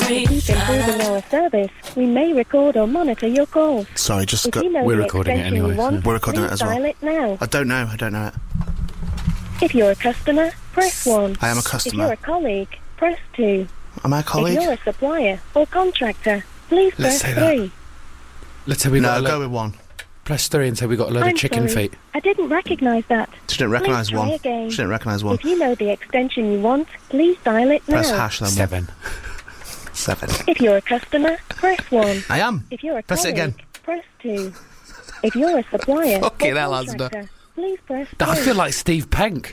keep improving our service, we may record or monitor your call. Sorry, just If you know We're the recording it extension anyway, you want, We're recording please it as well. dial it now. I don't know it. If you're a customer, press 1. I am a If customer. you're a colleague, press 2. Am I a colleague? If you're a supplier or contractor, please Let's press say that. 3. Let's say we got No, a go with 1. press 3 and say we got a load I'm of chicken sorry. feet. I didn't recognise that. She didn't recognise Please try 1. again. She didn't recognise 1. If you know the extension you want, please dial it Press now. hash then 7. 7. If you're a customer, press 1. I am. If you're a Press it colleague, again. press 2. If you're a supplier Fucking or hell, Asda. contractor, please press 3. I feel like Steve Penk.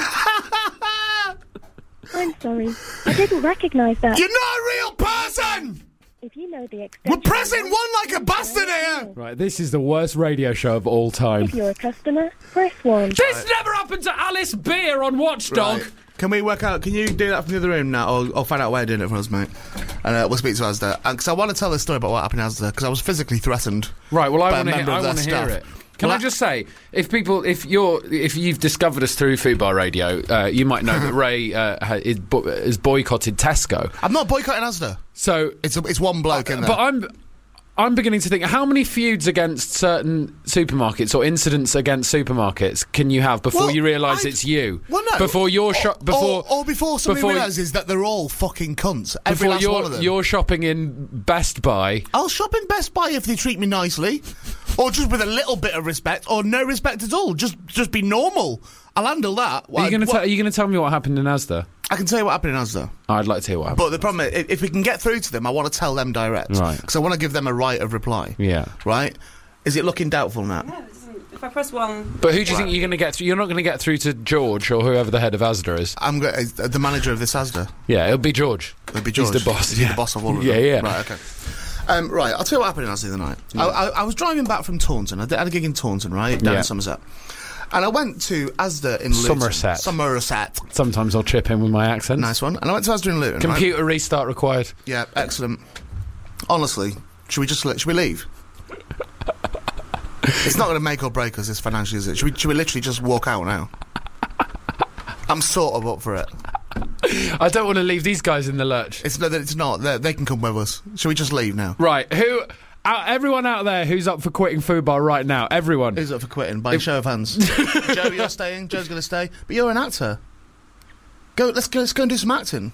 I'm sorry. I didn't recognise that. You're not a real person! If you know the We're extension... pressing you 1 want, like a bastard here! Right, this is the worst radio show of all time. If you're a customer, press 1. This never happened to Alice Beer on Watchdog. Right. Can we work out, can you do that from the other room now, or I'll find out where you're doing it for us, mate. And we'll speak to Asda. Because I want to tell this story about what happened in Asda, because I was physically threatened. Right, well, I by a want to member of their hear staff. it. Can Well, I just say, if you've discovered us through Food Bar Radio, you might know that Ray has boycotted Tesco. I'm not boycotting Asda. So, It's one bloke in there. but I'm beginning to think, how many feuds against certain supermarkets or incidents against supermarkets can you have before Well, you realise I- it's you? Well, no. Before you're before somebody realises that they're all fucking cunts. Every before last one of them. you're shopping in Best Buy. I'll shop in Best Buy if they treat me nicely, or just with a little bit of respect, or no respect at all. Just be normal. I'll handle that. Are you going to tell me what happened in Asda? I can tell you what happened in Asda. I'd like to hear what happened. But the problem is, if we can get through to them, I want to tell them direct. Right. Because I want to give them a right of reply. Yeah. Right? Is it looking doubtful now? No, it doesn't. If I press 1... But who do you think you're going to get through? You're not going to get through to George or whoever the head of Asda is. I'm the manager of this Asda. Yeah, it'll be George. It'll be George. He's the boss. Is he the boss of all of them? Yeah, yeah. Right, okay. Right, I'll tell you what happened in Asda the other night. Yeah. I was driving back from Taunton. I had a gig in Taunton, right? Down Yeah. in Somerset. And I went to Asda in Luton. Somerset. Sometimes I'll chip in with my accent. Nice one. And I went to Asda in Luton. Computer restart required. Yeah, excellent. Honestly, should we leave? It's not going to make or break us, this financially, is it? Should we literally just walk out now? I'm sort of up for it. I don't want to leave these guys in the lurch. It's not. They can come with us. Should we just leave now? Right, everyone out there who's up for quitting Food Bar right now, everyone. Who's up for quitting? By show of hands. Joe, you're staying. Joe's going to stay. But you're an actor. Let's go and do some acting.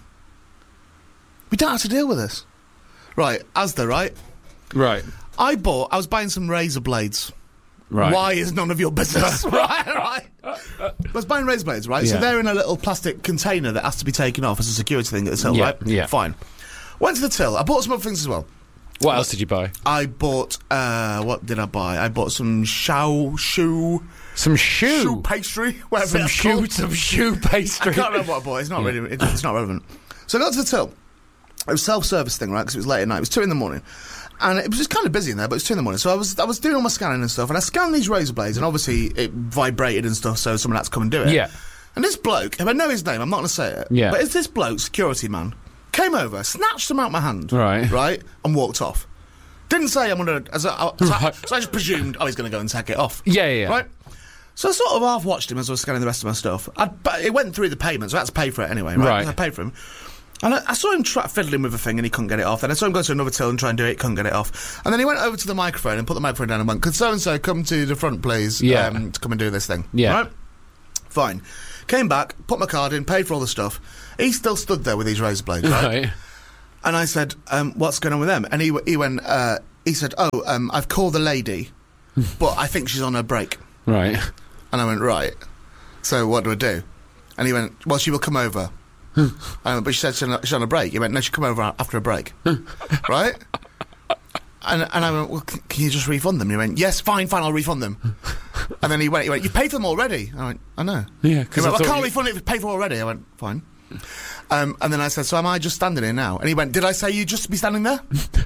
We don't have to deal with this. Right, Asda, right? Right. I was buying some razor blades. Right. Why is none of your business? right. I was buying razor blades, right? So Yeah. they're in a little plastic container that has to be taken off as a security thing at the till, Yeah, right? yeah. Fine. Went to the till. I bought some other things as well. What else did you buy? I bought, what did I buy? I bought some Some shoe. shoe pastry, whatever Some it's shoe, called. some shoe pastry. I can't remember what I bought. It's not really, it's not relevant. So I got to the till. It was a self-service thing, right? Because it was late at night. It was 2 a.m. And it was just kind of busy in there, but it was 2 a.m. So I was doing all my scanning and stuff, and I scanned these razor blades, and obviously it vibrated and stuff, so someone had to come and do it. Yeah. And this bloke, if I know his name, I'm not going to say it, Yeah. but it's this bloke, security man, came over, snatched them out my hand, Right. and walked off. Didn't say I'm going to... So I just presumed, he's going to go and take it off. Yeah. Right? So I sort of half-watched him as I was scanning the rest of my stuff. But it went through the payment, so I had to pay for it anyway, right? Right. I paid for him. And I saw him fiddling with a thing and he couldn't get it off. Then I saw him go to another till and try and do it, couldn't get it off. And then he went over to the microphone and put the microphone down and went, "Could so-and-so come to the front, please, Yeah. to come and do this thing?" Yeah. Right? Fine. Came back, put my card in, paid for all the stuff. He still stood there with these razor blades, right? Right. And I said, "What's going on with them?" And he went, he said, I've called the lady, but I think she's on her break." Right. And I went, "Right. So what do I do?" And he went, "Well, she will come over." But she said she's on a break. He went, "No, she'll come over after a break." Right? And I went, "Well, can you just refund them?" And he went, "Yes, fine, I'll refund them." And then he went, "You paid for them already?" I went, "I know." Yeah, He went, because "I can't refund it if it's paid for already." I went, "Fine." And then I said, "So am I just standing here now?" And he went, "Did I say you just be standing there?"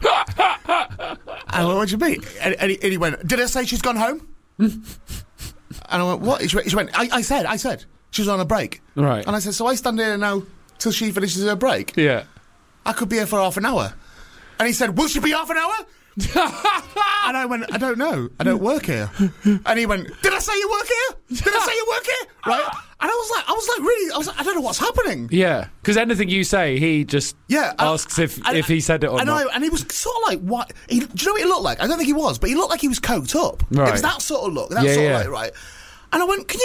I went, "What do you mean?" And he went, "Did I say she's gone home?" And I went, "What?" He went, I said she's on a break. Right. And I said, "So I stand here now till she finishes her break? Yeah. I could be here for half an hour." And he said, "Will she be half an hour?" And I went, "I don't know. I don't work here." And he went, "Did I say you work here? Did I say you work here?" Right? And I was like, I don't know what's happening. Yeah, because anything you say, he just Yeah, asks if he said it or not. And he was sort of like, what? Do you know what he looked like? I don't think he was, but he looked like he was coked up. Right. It was that sort of look. That Yeah, sort yeah. of like, right. And I went, do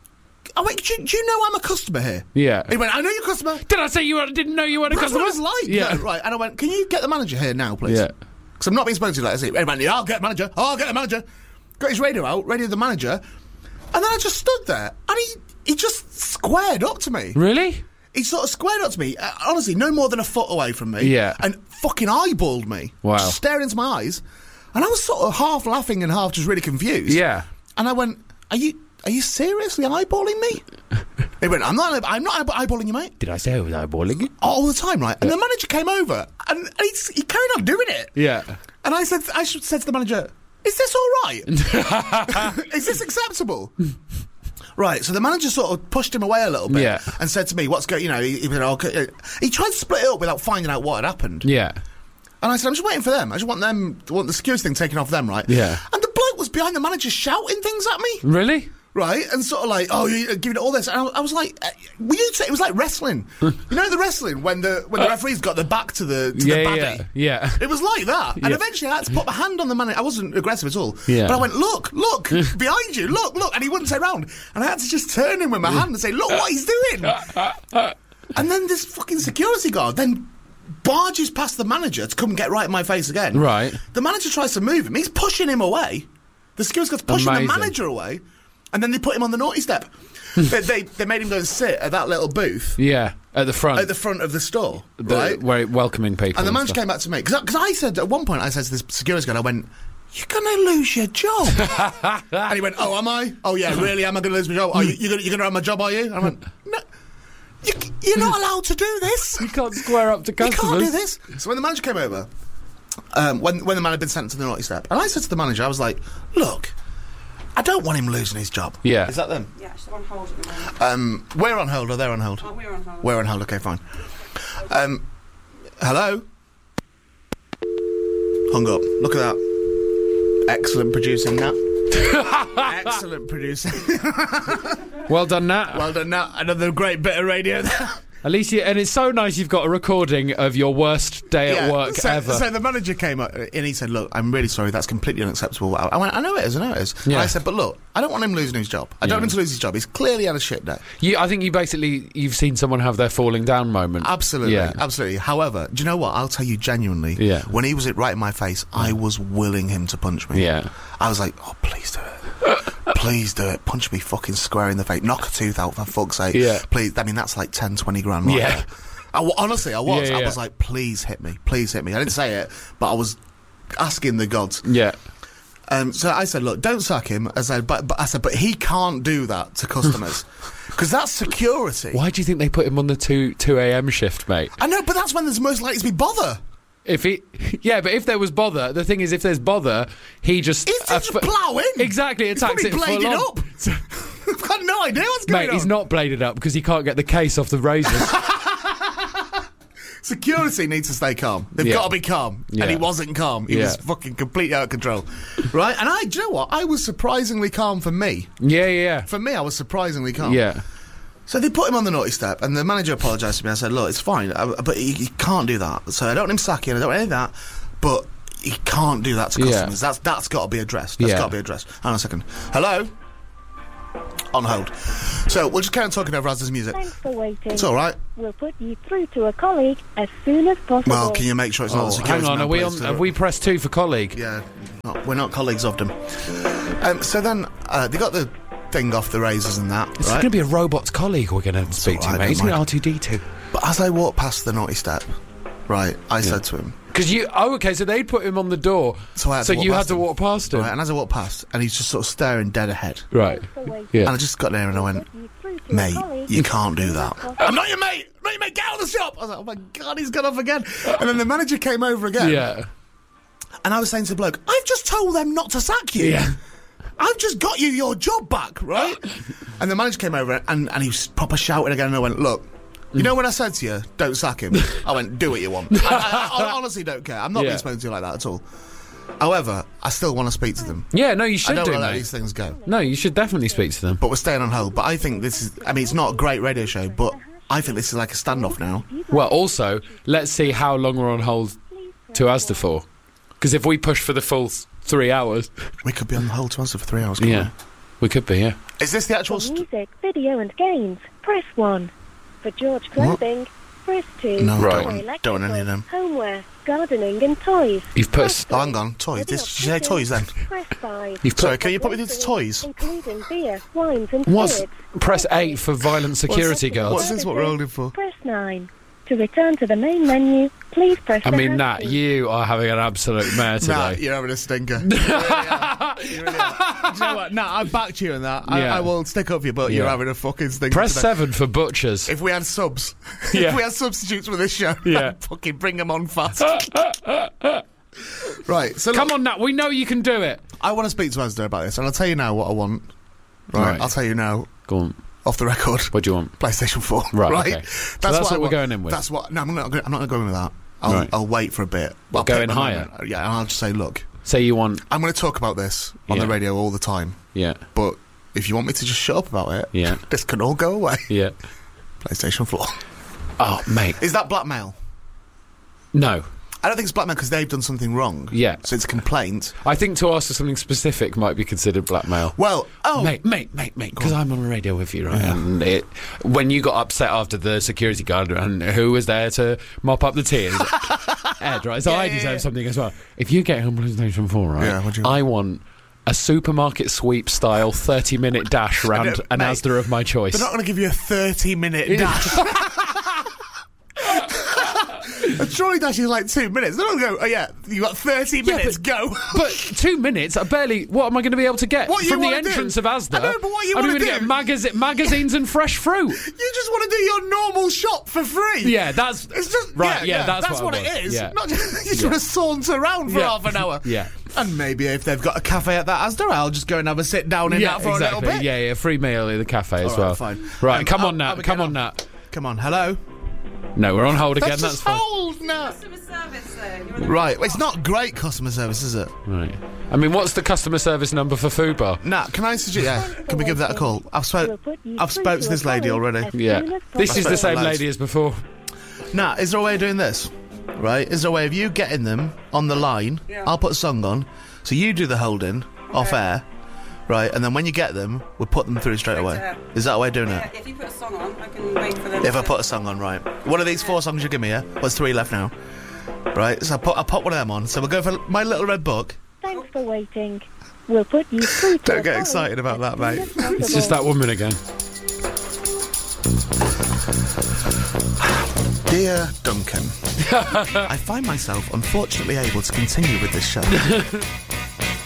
you know I'm a customer here? Yeah. He went, I know you're a customer. Did I say didn't know you weren't a That's customer? what it was like. Yeah. Right. And I went, can you get the manager here now, please? Yeah. Because I'm not being spoken to like this. He went, I'll get the manager. I'll get the manager. Got his radio out, radioed the manager. And then I just stood there. And he just squared up to me. Really? He sort of squared up to me, honestly, no more than a foot away from me. Yeah. And fucking eyeballed me. Wow. Just staring into my eyes. And I was sort of half laughing and half just really confused. Yeah. And I went, Are you seriously eyeballing me? He went, I'm not eyeballing you, mate. Did I say I was eyeballing you? All the time, right? And the manager came over and he carried on doing it. Yeah. And I said to the manager, is this all right? Is this acceptable? Right, so the manager sort of pushed him away a little bit and said to me, what's going, he tried to split it up without finding out what had happened. Yeah. And I said, I'm just waiting for them. I just want the security thing taken off them, right? Yeah. And the bloke was behind the manager shouting things at me. Really? Right, and sort of like, oh, you're giving it all this. And I was like, it was like wrestling. You know the wrestling when the referee's got the back to the baddie? Yeah. It was like that. And eventually I had to put my hand on the manager. I wasn't aggressive at all. Yeah. But I went, look, behind you, look. And he wouldn't turn around. And I had to just turn him with my hand and say, look what he's doing. And then this fucking security guard then barges past the manager to come and get right in my face again. Right. The manager tries to move him. He's pushing him away. The security guard's pushing the manager away. And then they put him on the naughty step. they made him go and sit at that little booth. Yeah, at the front. At the front of the store, right? Where welcoming people. And the manager came back to me. Because I said, at one point, I said to this security guard, I went, you're going to lose your job. And he went, oh, am I? Oh, yeah, really? Am I going to lose my job? Oh, you're going to have my job, are you? And I went, no. You're not allowed to do this. You can't square up to customers. You can't do this. So when the manager came over, when the man had been sent to the naughty step, and I said to the manager, I was like, look, I don't want him losing his job. Yeah. Is that them? Yeah, she's on hold at the moment. We're on hold or they're on hold? Oh, we're on hold. We're on hold, okay, fine. Hello? Hung up. Look at that. Excellent producing, Nat. Excellent producing. Well done, Nat. Well done, Nat. Another great bit of radio there. At least and it's so nice you've got a recording of your worst day at work ever. So the manager came up and he said, look, I'm really sorry, that's completely unacceptable. I went, I know it is. Yeah. And I said, but look, I don't want him losing his job. I don't want him to lose his job. He's clearly had a shit day. I think you've seen someone have their falling down moment. Absolutely, Yeah. absolutely. However, do you know what? I'll tell you genuinely, when he was right in my face, I was willing him to punch me. Yeah. I was like, oh, please do it. Please do it. Punch me fucking square in the face. Knock a tooth out, for fuck's sake. Yeah. Please. I mean, that's like 10, 20 grand right there. Honestly, I was. Yeah, yeah. I was like, please hit me. Please hit me. I didn't say it, but I was asking the gods. Yeah. So I said, look, don't sack him. I said, but he can't do that to customers. Because that's security. Why do you think they put him on the 2 a.m. shift, mate? I know, but that's when there's most likely to be bother. But if there was bother, the thing is, if there's bother, he's just plough in. Exactly, attacks He's it probably full bladed on. up. I've got no idea what's going on. Mate, he's not bladed up because he can't get the case off the razors. Security needs to stay calm. They've got to be calm. Yeah. And he wasn't calm. He was fucking completely out of control. Right? And do you know what? I was surprisingly calm for me. Yeah. For me, I was surprisingly calm. Yeah. So they put him on the naughty step, and the manager apologised to me. I said, look, it's fine, but he can't do that. So I don't want him sacking, I don't want any of that, but he can't do that to customers. That's got to be addressed. That's got to be addressed. Hang on a second. Hello? On hold. So we'll just carry on talking over Raz's music. Thanks for waiting. It's all right. We'll put you through to a colleague as soon as possible. Well, can you make sure it's not the security hang on, man, have we pressed 2 for colleague? Yeah, we're not colleagues of them. So then they got the thing off the razors and that. It's going to be a robot's colleague we're going to speak to, mate. He's going to R2D2. But as I walked past the naughty step, right, I said to him, because so they'd put him on the door, so you had to walk past him. Right, and as I walked past, and he's just sort of staring dead ahead. Right. Yeah. And I just got there and I went, mate, you can't do that. I'm not your mate! I'm not your mate, get out of the shop! I was like, oh my God, he's gone off again. And then the manager came over again. Yeah. And I was saying to the bloke, I've just told them not to sack you. Yeah. I've just got you your job back, right? And the manager came over and he was proper shouting again, and I went, look, you know when I said to you, don't sack him? I went, do what you want. I honestly don't care. I'm not being spoken to like that at all. However, I still want to speak to them. Yeah, no, you I should don't do, want to let mate. these things go. No, you should definitely speak to them. But we're staying on hold. But I think this is... I mean, it's not a great radio show, but I think this is like a standoff now. Well, also, let's see how long we're on hold to Asda for. Because if we push for the full 3 hours... We could be on hold to answer for 3 hours, couldn't we could be, yeah. we? Is this the actual... For music, video and games, press 1. For George Clothing, press 2. No, Right. don't want any of them. Homeware, gardening and toys. You've put... Oh, hang on. Toys. Did you say toys then? Press 5. You've Sorry, put... can you put me through to toys? Including beer, wines and What's... spirits. Press 8 for violent security guards. What's this what we're holding for? Press 9. To return to the main menu, please press I the mean, hash Nat, key. you are having an absolute mare Nah, today. you're having a stinker. You really are. Do you know what? Nah, I backed you in that. Yeah. I will stick up for you, but you're Yeah. having a fucking stinker Press today. 7 for butchers. If we had subs, Yeah. if we had substitutes for this show, Yeah. I'd fucking bring them on fast. Right, so Come look, on, Nat, we know you can do it. I want to speak to Asda about this, and I'll tell you now what I want. Right, I'll tell you now, Go on. off the record. What do you want? PlayStation 4. Right, okay. That's what I we're want. going in with. That's what. No, I'm not going to go in with that. Right. I'll wait for a bit. I'll go pick in my higher? moment. Yeah, and I'll just say, look, Say you want... I'm going to talk about this on Yeah. the radio all the time, Yeah, but if you want me to just shut up about it, yeah, this can all go away. yeah. PlayStation 4. Oh, mate. Is that blackmail? No. I don't think it's blackmail because they've done something wrong. Yeah. So it's a complaint. I think to ask for something specific might be considered blackmail. Well, Mate, because I'm on the radio with you, right? And when you got upset after the security guard, and who was there to mop up the tears? Ed, right? So I deserve something as well. If you get on PlayStation 4, right? Yeah, what do you I want a supermarket sweep style 30-minute dash round an mate, Asda of my choice. they're not going to give you a 30-minute dash. A trolley dash is like 2 minutes. They're not going to go, oh yeah, you got 30 minutes, go. But 2 minutes, I barely... What am I going to be able to get What you from the wanna do? entrance of Asda? I know, but what you I'm wanna gonna do? get magazines and fresh fruit. You just want to do your normal shop for free. Yeah, that's... It's just Right, yeah, that's what what I it want. is. Yeah. Not just, you just want to saunter around for Yeah. half an hour. Yeah. And maybe if they've got a cafe at that Asda, I'll just go and have a sit down in Yeah, that for exactly. a little bit. Yeah, free meal in the cafe as All well. right, fine. Right, come on, I'll Nat. be Come getting on, off. Nat. Come on, hello. No, we're on hold again. Let's That's just fine. hold now. Customer service there. You're on the Right, well, it's not great customer service, is it? Right. I mean, what's the customer service number for Food Bar? Nat, can I suggest? Yeah, can we give that a call? I've spoke to this lady already. Yeah. This is the same Loads. lady as before. Nat, is there a way of doing this? Right, is there a way of you getting them on the line? Yeah. I'll put a song on, so you do the holding off air, right? And then when you get them, we'll put them through straight away. air. Is that a way of doing Yeah, it? if you put a song on, I can wait for them. If I put a song on, right? One of these 4 songs you give me, yeah? What's 3 left now? Right, so I'll put one of them on. So we'll go for My Little Red Book. Thanks for waiting. We'll put you through to Don't a get phone excited about that, mate. as soon as It's just that woman again. Dear Duncan, I find myself unfortunately able to continue with this show.